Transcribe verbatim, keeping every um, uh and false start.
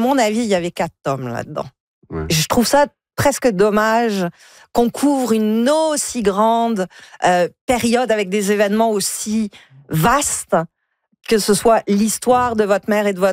mon avis, il y avait quatre tomes là-dedans. Ouais. Je trouve ça presque dommage qu'on couvre une aussi grande euh, période avec des événements aussi vastes, que ce soit l'histoire de votre mère et de votre